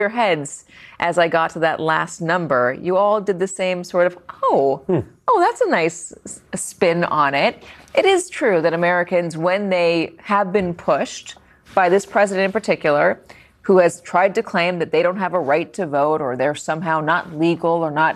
your heads as I got to that last number. You all did the same sort of, that's a nice spin on it. It is true that Americans, when they have been pushed by this president in particular, who has tried to claim that they don't have a right to vote or they're somehow not legal or not,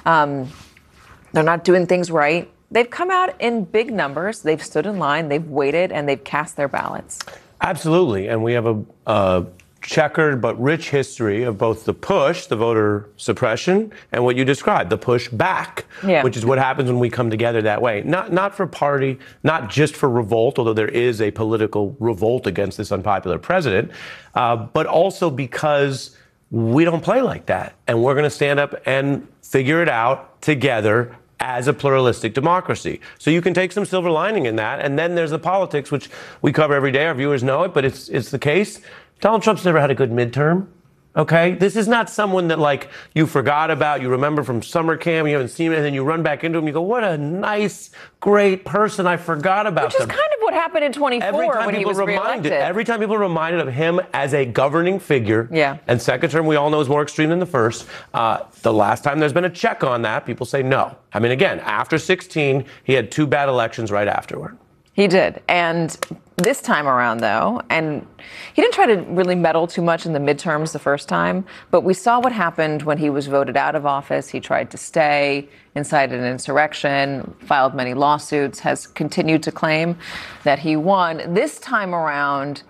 they're not doing things right, they've come out in big numbers. They've stood in line, they've waited, and they've cast their ballots. Absolutely. And we have a checkered but rich history of both the push, the voter suppression, and what you described, the push back, which is what happens when we come together that way. Not for party, not just for revolt, although there is a political revolt against this unpopular president, but also because we don't play like that. And we're going to stand up and figure it out together as a pluralistic democracy. So you can take some silver lining in that. And then there's the politics, which we cover every day. Our viewers know it, but it's the case. Donald Trump's never had a good midterm. Okay? This is not someone that, like, you forgot about, you remember from summer camp, you haven't seen him, and then you run back into him, you go, what a nice, great person, I forgot about them. Which is kind of what happened in 24 when he was reelected. Every time people are reminded of him as a governing figure, and second term we all know is more extreme than the first, the last time there's been a check on that, people say no. I mean, again, after 16, he had 2 bad elections right afterward. He did. And this time around, though, and he didn't try to really meddle too much in the midterms the first time, but we saw what happened when he was voted out of office. He tried to stay, incited an insurrection, filed many lawsuits, has continued to claim that he won. This time around,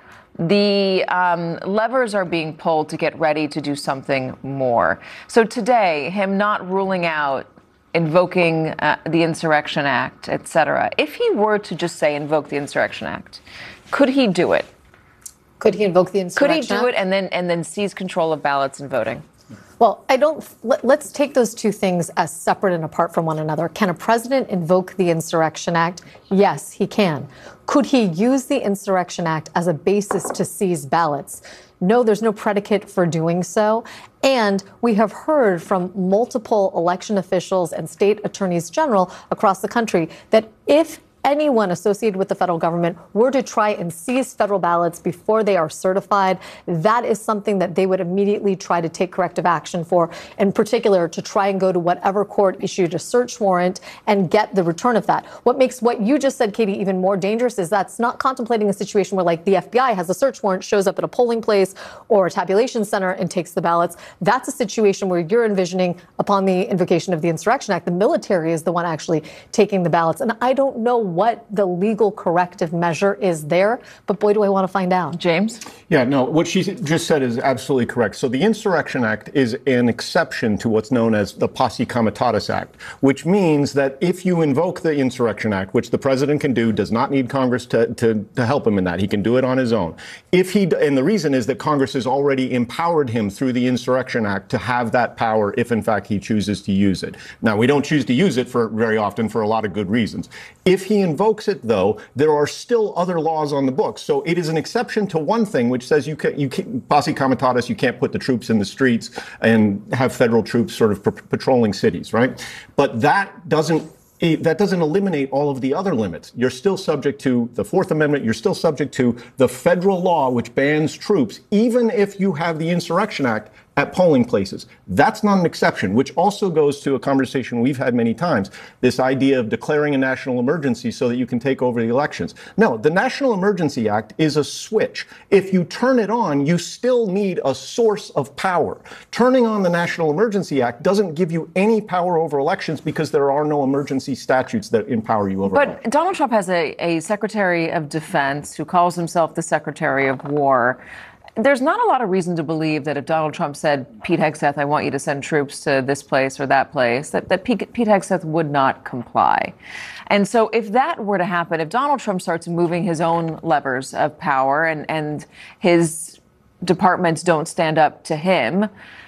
the levers are being pulled to get ready to do something more. So today, him not ruling out invoking the Insurrection Act, et cetera. If he were to just say invoke the Insurrection Act, could he do it? Could he invoke the Insurrection Act? Could he do it and then seize control of ballots and voting? Well, let's take those two things as separate and apart from one another. Can a president invoke the Insurrection Act? Yes, he can. Could he use the Insurrection Act as a basis to seize ballots? No, there's no predicate for doing so. And we have heard from multiple election officials and state attorneys general across the country that if anyone associated with the federal government were to try and seize federal ballots before they are certified, that is something that they would immediately try to take corrective action for, in particular to try and go to whatever court issued a search warrant and get the return of that. What makes what you just said, Katie, even more dangerous is that's not contemplating a situation where, like, the FBI has a search warrant, shows up at a polling place or a tabulation center and takes the ballots. That's a situation where you're envisioning, upon the invocation of the Insurrection Act, the military is the one actually taking the ballots. And I don't know what the legal corrective measure is there, but boy, do I want to find out. James? Yeah, no, what she just said is absolutely correct. So the Insurrection Act is an exception to what's known as the Posse Comitatus Act, which means that if you invoke the Insurrection Act, which the president can do, does not need Congress to help him in that. He can do it on his own. And the reason is that Congress has already empowered him through the Insurrection Act to have that power if, in fact, he chooses to use it. Now, we don't choose to use it very often for a lot of good reasons. If he invokes it, though, there are still other laws on the books. So it is an exception to one thing, which says you can't, Posse Comitatus, you can't put the troops in the streets and have federal troops sort of patrolling cities, right? But that doesn't eliminate all of the other limits. You're still subject to the Fourth Amendment. You're still subject to the federal law, which bans troops, even if you have the Insurrection Act at polling places. That's not an exception, which also goes to a conversation we've had many times, this idea of declaring a national emergency so that you can take over the elections. No, the National Emergency Act is a switch. If you turn it on, you still need a source of power. Turning on the National Emergency Act doesn't give you any power over elections because there are no emergency statutes that empower you over elections. But Donald Trump has a Secretary of Defense who calls himself the Secretary of War. There's not a lot of reason to believe that if Donald Trump said, Pete Hegseth, I want you to send troops to this place or that place, that Pete Hegseth would not comply. And so if that were to happen, if Donald Trump starts moving his own levers of power and his departments don't stand up to him,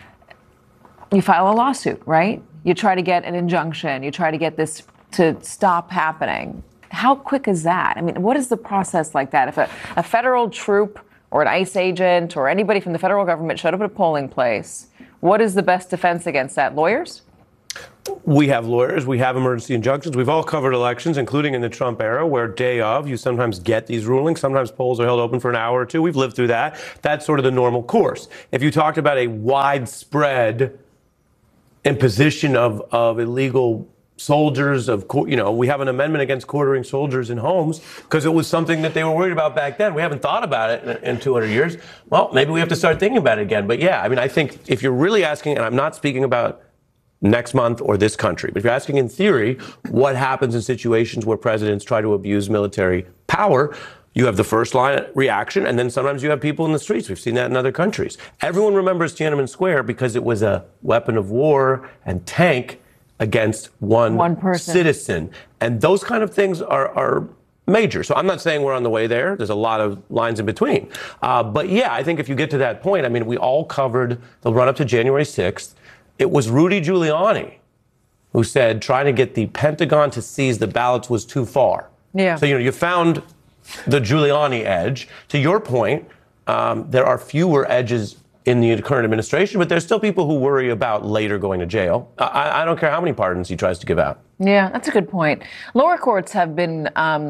you file a lawsuit, right? You try to get an injunction. You try to get this to stop happening. How quick is that? I mean, what is the process like that? If a federal troop or an ICE agent or anybody from the federal government showed up at a polling place, what is the best defense against that? Lawyers? We have lawyers, we have emergency injunctions. We've all covered elections, including in the Trump era, where day of, you sometimes get these rulings. Sometimes polls are held open for an hour or two. We've lived through that. That's sort of the normal course. If you talked about a widespread imposition of illegal soldiers, we have an amendment against quartering soldiers in homes because it was something that they were worried about back then. We haven't thought about it in 200 years. Well, maybe we have to start thinking about it again. But yeah, I mean, I think if you're really asking, and I'm not speaking about next month or this country, but if you're asking in theory, what happens in situations where presidents try to abuse military power, you have the first line reaction, and then sometimes you have people in the streets. We've seen that in other countries. Everyone remembers Tiananmen Square because it was a weapon of war and tank against one person. Citizen. And those kind of things are major. So I'm not saying we're on the way there. There's a lot of lines in between. But yeah, I think if you get to that point, I mean, we all covered the run up to January 6th. It was Rudy Giuliani who said trying to get the Pentagon to seize the ballots was too far. Yeah. So, you found the Giuliani edge. To your point, there are fewer edges in the current administration, but there's still people who worry about later going to jail. I don't care how many pardons he tries to give out. Yeah, that's a good point. Lower courts have been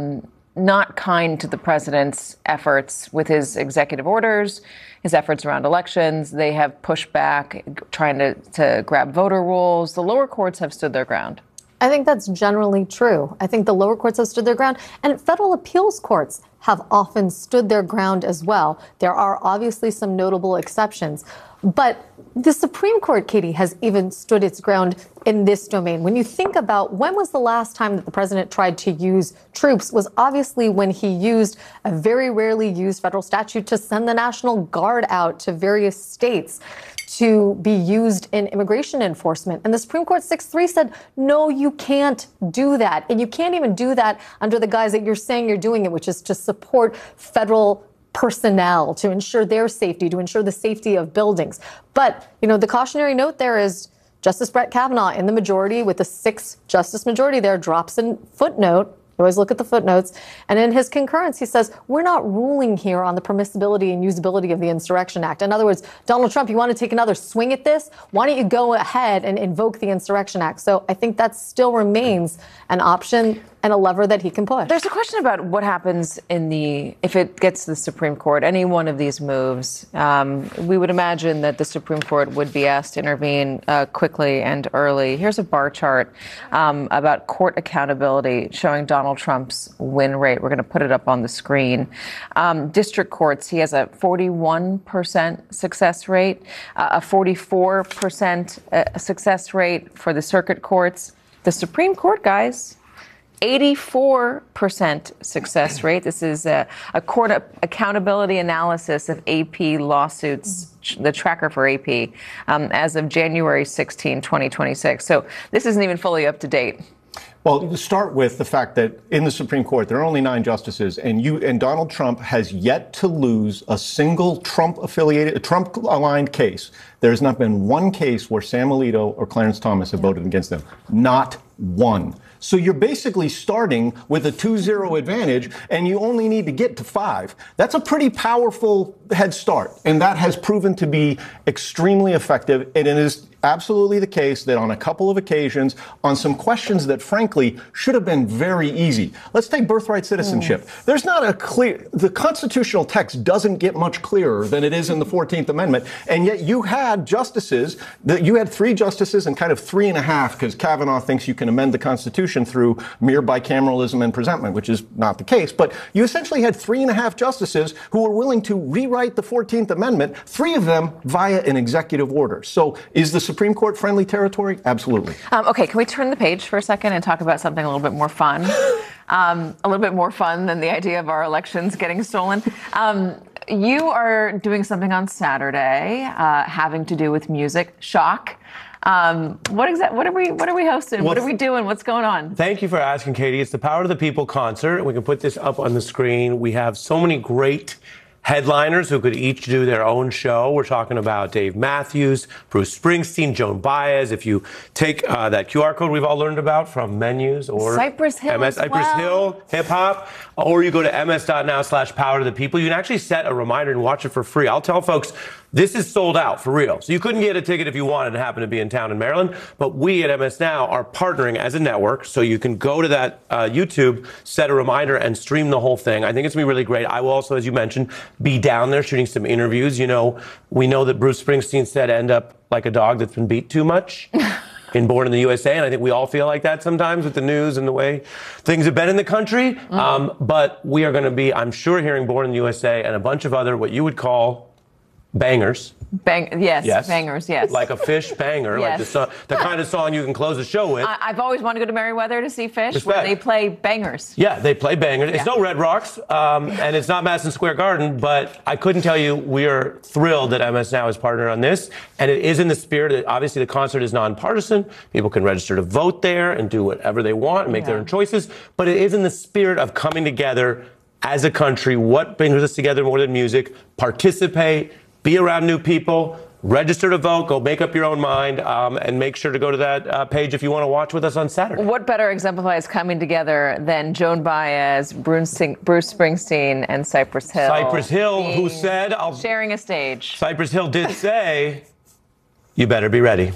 not kind to the president's efforts with his executive orders, his efforts around elections. They have pushed back, trying to grab voter rolls. The lower courts have stood their ground. I think that's generally true. I think the lower courts have stood their ground, and federal appeals courts have often stood their ground as well. There are obviously some notable exceptions, but the Supreme Court, Katie, has even stood its ground in this domain. When you think about when was the last time that the president tried to use troops, was obviously when he used a very rarely used federal statute to send the National Guard out to various states to be used in immigration enforcement. And the Supreme Court 6-3 said, no, you can't do that. And you can't even do that under the guise that you're saying you're doing it, which is to support federal personnel, to ensure their safety, to ensure the safety of buildings. But, the cautionary note there is Justice Brett Kavanaugh in the majority with the 6-justice majority there drops a footnote. You always look at the footnotes. And in his concurrence, he says, we're not ruling here on the permissibility and usability of the Insurrection Act. In other words, Donald Trump, you want to take another swing at this? Why don't you go ahead and invoke the Insurrection Act? So I think that still remains an option and a lever that he can push. There's a question about what happens if it gets to the Supreme Court, any one of these moves. We would imagine that the Supreme Court would be asked to intervene quickly and early. Here's a bar chart about court accountability showing Donald Trump's win rate. We're going to put it up on the screen. District courts, he has a 41% success rate, a 44% success rate for the circuit courts. The Supreme Court, guys, 84% success rate. This is a court accountability analysis of AP lawsuits, the tracker for AP, as of January 16, 2026. So this isn't even fully up to date. Well, to start with the fact that in the Supreme Court, there are only 9 justices, and Donald Trump has yet to lose a single Trump-aligned case. There has not been one case where Sam Alito or Clarence Thomas have voted against them. Not one. So you're basically starting with a 2-0 advantage, and you only need to get to 5. That's a pretty powerful head start, and that has proven to be extremely effective. And it is absolutely the case that on a couple of occasions, on some questions that frankly should have been very easy. Let's take birthright citizenship. There's not the constitutional text doesn't get much clearer than it is in the 14th Amendment. And yet you had justices, you had 3 justices and kind of 3.5, because Kavanaugh thinks you can amend the Constitution through mere bicameralism and presentment, which is not the case. But you essentially had 3.5 justices who were willing to rewrite the 14th Amendment, 3 of them via an executive order. So is the Supreme Court friendly territory? Absolutely. Okay, can we turn the page for a second and talk about something a little bit more fun? A little bit more fun than the idea of our elections getting stolen. You are doing something on Saturday having to do with music. Shock. What are we hosting? What are we doing? What's going on? Thank you for asking, Katie. It's the Power of the People concert. We can put this up on the screen. We have so many great headliners who could each do their own show. We're talking about Dave Matthews, Bruce Springsteen, Joan Baez. If you take that QR code we've all learned about from Menus or Cypress Hill, Cypress Hill, hip hop, or you go to ms.now/power to the people, you can actually set a reminder and watch it for free. I'll tell folks, This is sold out for real. So you couldn't get a ticket if you wanted to happen to be in town in Maryland. But we at MS Now are partnering as a network. So you can go to that YouTube, set a reminder, and stream the whole thing. I think it's going to be really great. I will also, as you mentioned, be down there shooting some interviews. You know, we know that Bruce Springsteen said end up like a dog that's been beat too much. In Born in the USA, and I think we all feel like that sometimes with the news and the way things have been in the country. But we are going to be, I'm sure, hearing Born in the USA and a bunch of other what you would call bangers. Yes, bangers, yes. Like a Fish banger, yes. Like the kind of song you can close a show with. I've always wanted to go to Merriweather to see Fish, Respect. where they play bangers. Yeah, they play bangers. Yeah. It's no Red Rocks, and it's not Madison Square Garden, but I couldn't tell you we are thrilled that MS Now is partnered on this, and it is in the spirit that obviously the concert is nonpartisan. People can register to vote there and do whatever they want and make their own choices, but it is in the spirit of coming together as a country. What brings us together more than music? Participate, be around new people, register to vote, go make up your own mind, and make sure to go to that page if you want to watch with us on Saturday. What better exemplifies coming together than Joan Baez, Bruce Springsteen, and Cypress Hill? Cypress Hill, who said... sharing a stage. Cypress Hill did say, you better be ready.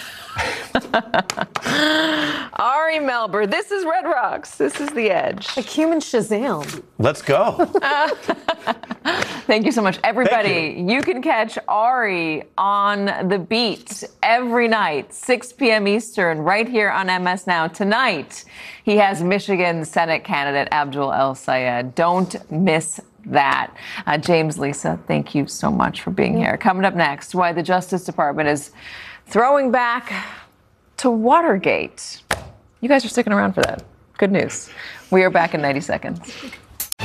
Ari Melber, this is Red Rocks. This is The Edge. Like human Shazam. Let's go. Thank you so much. Everybody, you can catch Ari on The Beat every night, 6 p.m. Eastern, right here on MS Now. Tonight, he has Michigan Senate candidate Abdul El-Sayed. Don't miss that. James, Lisa, thank you so much for being here. Coming up next, why the Justice Department is throwing back to Watergate. You guys are sticking around for that. Good news. We are back in 90 seconds.